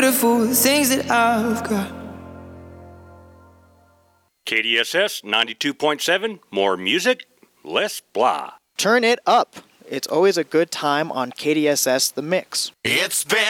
beautiful things that I've got. KDSS 92.7, more music, less blah. Turn it up. It's always a good time on KDSS The Mix. It's been